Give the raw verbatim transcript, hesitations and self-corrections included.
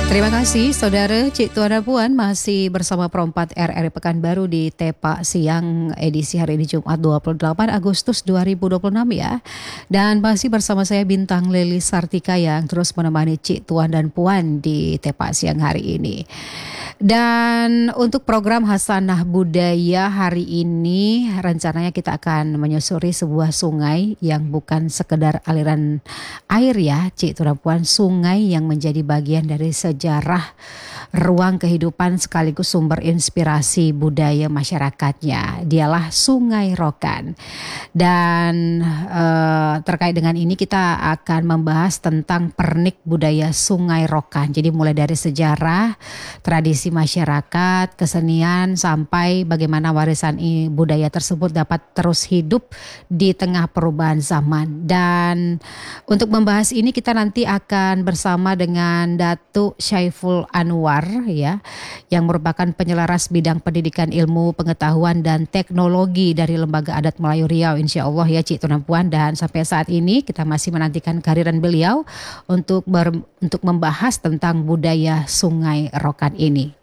Terima kasih saudara, Cik Tuan dan Puan masih bersama Perempat R R Pekanbaru di Tepak Siang edisi hari ini Jumat dua puluh delapan Agustus dua ribu dua puluh enam ya. Dan masih bersama saya Bintang Leli Sartika yang terus menemani Cik Tuan dan Puan di Tepak Siang hari ini. Dan untuk program Hasanah Budaya hari ini rencananya kita akan menyusuri sebuah sungai yang bukan sekedar aliran air ya Cik Tuan dan Puan, sungai yang menjadi bagian dari sejarah ruang kehidupan sekaligus sumber inspirasi budaya masyarakatnya. Dialah Sungai Rokan. Dan uh, terkait dengan ini kita akan membahas tentang pernik budaya Sungai Rokan. Jadi mulai dari sejarah, tradisi masyarakat, kesenian, sampai bagaimana warisan budaya tersebut dapat terus hidup di tengah perubahan zaman. Dan untuk membahas ini kita nanti akan bersama dengan Datuk Syaiful Anwar ya, yang merupakan penyelaras bidang pendidikan ilmu pengetahuan dan teknologi dari Lembaga Adat Melayu Riau, insya Allah ya Cik Tuan dan Puan. Dan sampai saat ini kita masih menantikan kehadiran beliau untuk ber, untuk membahas tentang budaya Sungai Rokan ini.